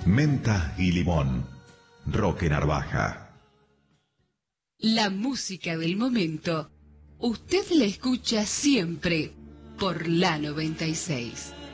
Menta y limón. Roque Narvaja. La música del momento, usted la escucha siempre por la 96.